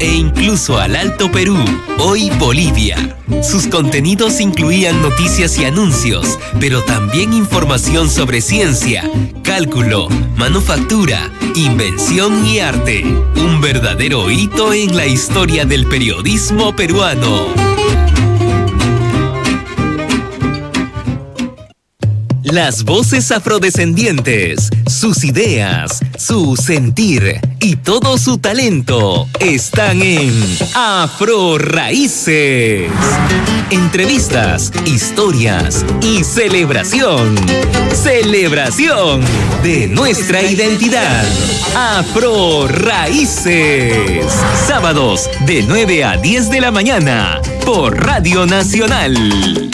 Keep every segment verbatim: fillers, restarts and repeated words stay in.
e incluso al Alto Perú, hoy Bolivia. Sus contenidos incluían noticias y anuncios, pero también información sobre ciencia, cálculo, manufactura, invención y arte. Un verdadero hito en la historia del periodismo peruano. Las voces afrodescendientes, sus ideas, su sentir y todo su talento están en Afro Raíces. Entrevistas, historias y celebración. Celebración de nuestra identidad. Afro Raíces. Sábados de nueve a diez de la mañana por Radio Nacional.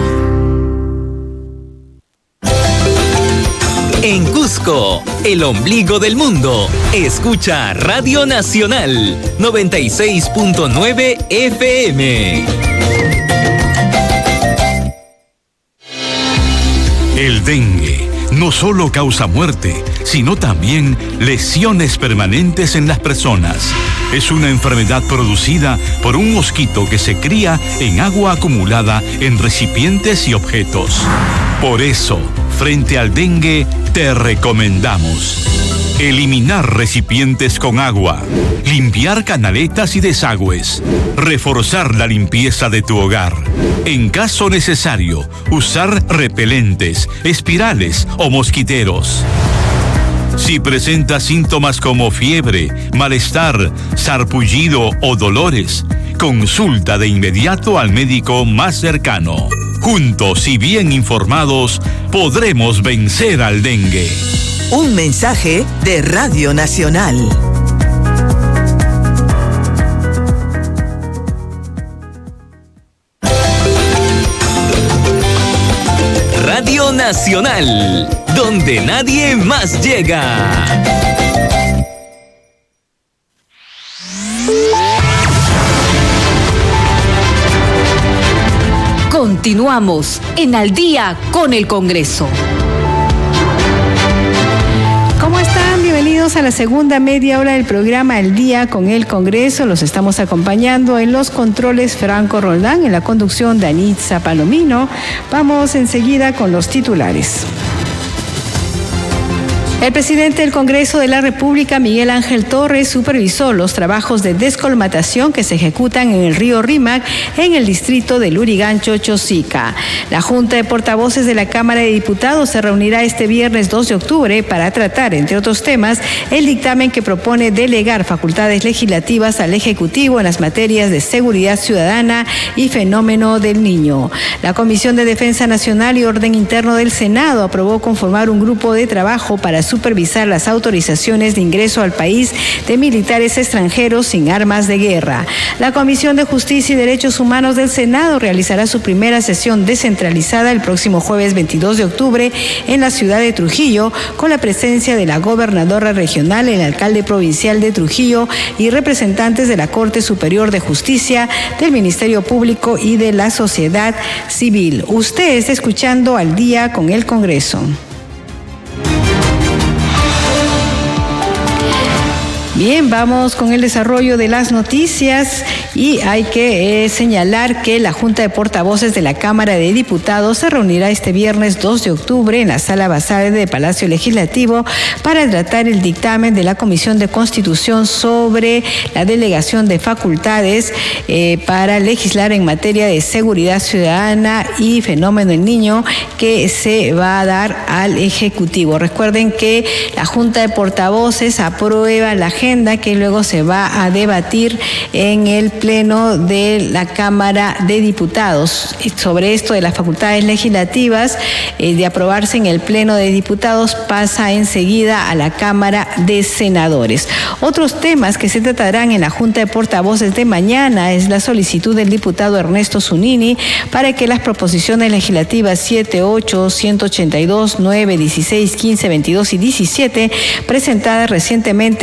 En Cusco, el ombligo del mundo, escucha Radio Nacional noventa y seis punto nueve F M. El dengue no solo causa muerte, sino también lesiones permanentes en las personas. Es una enfermedad producida por un mosquito que se cría en agua acumulada en recipientes y objetos. Por eso, frente al dengue, te recomendamos eliminar recipientes con agua, limpiar canaletas y desagües, reforzar la limpieza de tu hogar. En caso necesario, usar repelentes, espirales o mosquiteros. Si presentas síntomas como fiebre, malestar, sarpullido o dolores, consulta de inmediato al médico más cercano. Juntos y bien informados, podremos vencer al dengue. Un mensaje de Radio Nacional. Radio Nacional, donde nadie más llega. Continuamos en Al Día con el Congreso. ¿Cómo están? Bienvenidos a la segunda media hora del programa Al Día con el Congreso. Los estamos acompañando en los controles Franco Roldán, en la conducción de Anitza Palomino. Vamos enseguida con los titulares. El presidente del Congreso de la República, Miguel Ángel Torres, supervisó los trabajos de descolmatación que se ejecutan en el río Rímac, en el distrito de Lurigancho, Chosica. La Junta de Portavoces de la Cámara de Diputados se reunirá este viernes dos de octubre para tratar, entre otros temas, el dictamen que propone delegar facultades legislativas al Ejecutivo en las materias de seguridad ciudadana y fenómeno del niño. La Comisión de Defensa Nacional y Orden Interno del Senado aprobó conformar un grupo de trabajo para supervisar las autorizaciones de ingreso al país de militares extranjeros sin armas de guerra. La Comisión de Justicia y Derechos Humanos del Senado realizará su primera sesión descentralizada el próximo jueves veintidós de octubre en la ciudad de Trujillo, con la presencia de la gobernadora regional, el alcalde provincial de Trujillo y representantes de la Corte Superior de Justicia, del Ministerio Público y de la sociedad civil. Usted está escuchando Al Día con el Congreso. Bien, vamos con el desarrollo de las noticias y hay que eh, señalar que la Junta de Portavoces de la Cámara de Diputados se reunirá este viernes dos de octubre en la Sala Basal del Palacio Legislativo para tratar el dictamen de la Comisión de Constitución sobre la delegación de facultades eh, para legislar en materia de seguridad ciudadana y fenómeno del niño que se va a dar al Ejecutivo. Recuerden que la Junta de Portavoces aprueba la agenda que luego se va a debatir en el Pleno de la Cámara de Diputados. Sobre esto de las facultades legislativas, eh, de aprobarse en el Pleno de Diputados, pasa enseguida a la Cámara de Senadores. Otros temas que se tratarán en la Junta de Portavoces de mañana es la solicitud del diputado Ernesto Zunini para que las proposiciones legislativas siete, ocho, ciento ochenta y dos, nueve, dieciséis, quince, veintidós y diecisiete presentadas recientemente sobre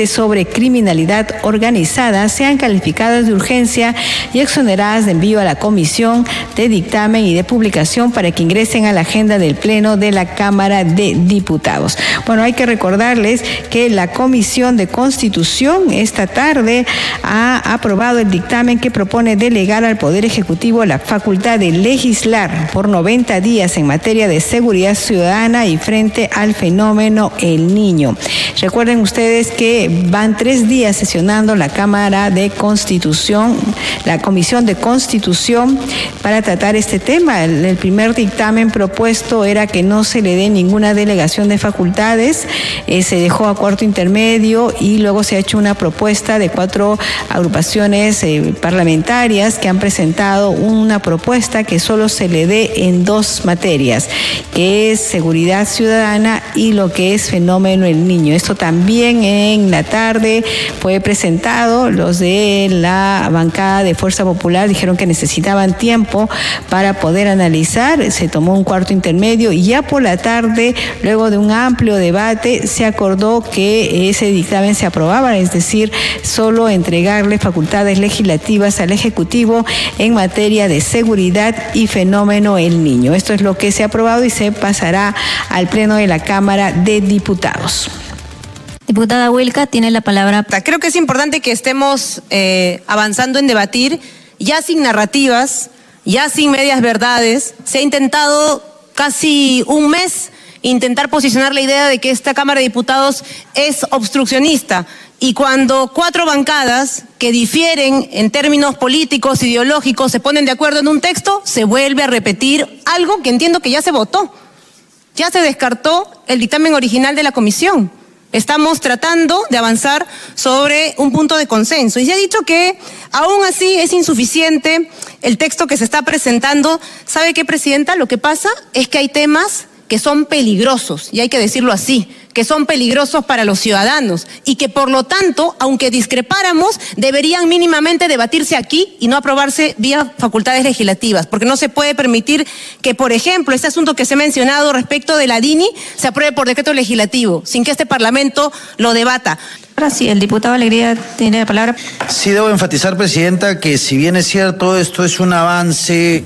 criminalidad organizada sean calificadas de urgencia y exoneradas de envío a la comisión de dictamen y de publicación para que ingresen a la agenda del Pleno de la Cámara de Diputados. Bueno, hay que recordarles que la Comisión de Constitución esta tarde ha aprobado el dictamen que propone delegar al Poder Ejecutivo la facultad de legislar por noventa días en materia de seguridad ciudadana y frente al fenómeno El Niño. Recuerden ustedes que van tres días sesionando la Cámara de Constitución, la Comisión de Constitución, para tratar este tema. El, el primer dictamen propuesto era que no se le dé ninguna delegación de facultades, eh, se dejó a cuarto intermedio y luego se ha hecho una propuesta de cuatro agrupaciones eh, parlamentarias que han presentado una propuesta que solo se le dé en dos materias, que es seguridad ciudadana y lo que es fenómeno El Niño. Esto también en la tarde fue presentado. Los de la bancada de Fuerza Popular dijeron que necesitaban tiempo para poder analizar. Se tomó un cuarto intermedio y ya por la tarde, luego de un amplio debate, se acordó que ese dictamen se aprobaba, es decir, solo entregarle facultades legislativas al Ejecutivo en materia de seguridad y fenómeno El Niño. Esto es lo que se ha aprobado y se pasará al Pleno de la Cámara de Diputados. Diputada Huilca, tiene la palabra. Creo que es importante que estemos eh, avanzando en debatir, ya sin narrativas, ya sin medias verdades. Se ha intentado casi un mes intentar posicionar la idea de que esta Cámara de Diputados es obstruccionista. Y cuando cuatro bancadas que difieren en términos políticos, ideológicos, se ponen de acuerdo en un texto, se vuelve a repetir algo que entiendo que ya se votó. Ya se descartó el dictamen original de la comisión. Estamos tratando de avanzar sobre un punto de consenso. Y se ha dicho que aún así es insuficiente el texto que se está presentando. ¿Sabe qué, Presidenta? Lo que pasa es que hay temas que son peligrosos, y hay que decirlo así, que son peligrosos para los ciudadanos y que por lo tanto, aunque discrepáramos, deberían mínimamente debatirse aquí y no aprobarse vía facultades legislativas, porque no se puede permitir que, por ejemplo, este asunto que se ha mencionado respecto de la D I N I se apruebe por decreto legislativo, sin que este Parlamento lo debata. Ahora sí, el diputado Alegría tiene la palabra. Sí, debo enfatizar, Presidenta, que si bien es cierto, esto es un avance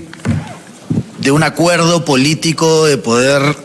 de un acuerdo político de poder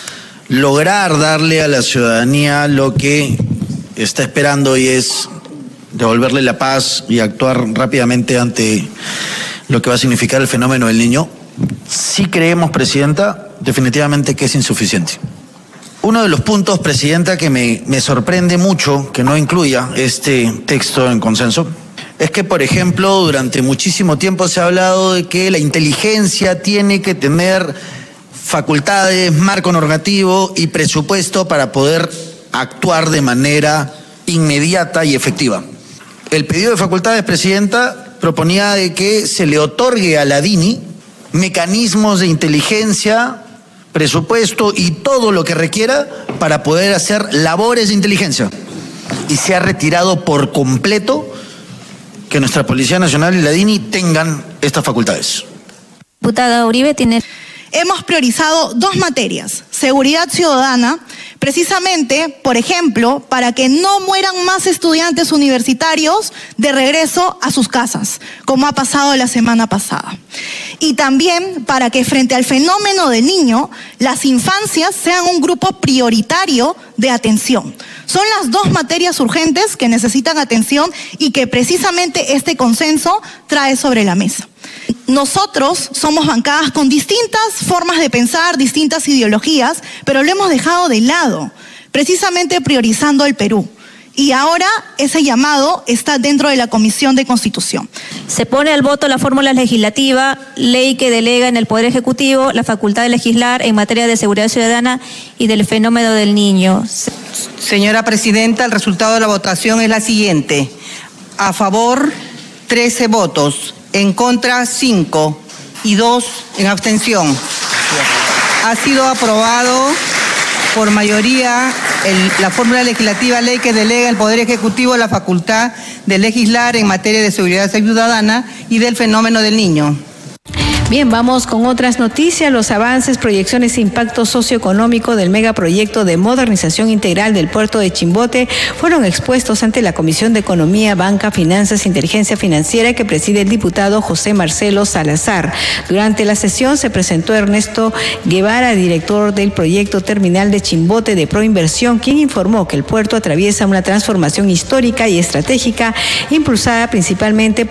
lograr darle a la ciudadanía lo que está esperando, y es devolverle la paz y actuar rápidamente ante lo que va a significar el fenómeno del niño. Sí creemos, Presidenta, definitivamente que es insuficiente. Uno de los puntos, Presidenta, que me, me sorprende mucho que no incluya este texto en consenso es que, por ejemplo, durante muchísimo tiempo se ha hablado de que la inteligencia tiene que tener facultades, marco normativo y presupuesto para poder actuar de manera inmediata y efectiva. El pedido de facultades, Presidenta, proponía de que se le otorgue a la D I N I mecanismos de inteligencia, presupuesto y todo lo que requiera para poder hacer labores de inteligencia. Y se ha retirado por completo que nuestra Policía Nacional y la D I N I tengan estas facultades. Diputada Uribe tiene... Hemos priorizado dos materias, seguridad ciudadana, precisamente, por ejemplo, para que no mueran más estudiantes universitarios de regreso a sus casas, como ha pasado la semana pasada. Y también para que frente al fenómeno del niño, las infancias sean un grupo prioritario de atención. Son las dos materias urgentes que necesitan atención y que precisamente este consenso trae sobre la mesa. Nosotros somos bancadas con distintas formas de pensar, distintas ideologías, pero lo hemos dejado de lado, precisamente priorizando el Perú. Y ahora ese llamado está dentro de la Comisión de Constitución. Se pone al voto la fórmula legislativa, ley que delega en el Poder Ejecutivo la facultad de legislar en materia de seguridad ciudadana y del fenómeno del niño. Señora Presidenta, el resultado de la votación es la siguiente. A favor, trece votos. En contra, cinco. Y dos en abstención. Ha sido aprobado por mayoría el, la fórmula legislativa, ley que delega al Poder Ejecutivo la facultad de legislar en materia de seguridad ciudadana y del fenómeno del niño. Bien, vamos con otras noticias. Los avances, proyecciones e impacto socioeconómico del megaproyecto de modernización integral del puerto de Chimbote fueron expuestos ante la Comisión de Economía, Banca, Finanzas e Inteligencia Financiera que preside el diputado José Marcelo Salazar. Durante la sesión se presentó Ernesto Guevara, director del proyecto terminal de Chimbote de Proinversión, quien informó que el puerto atraviesa una transformación histórica y estratégica impulsada principalmente por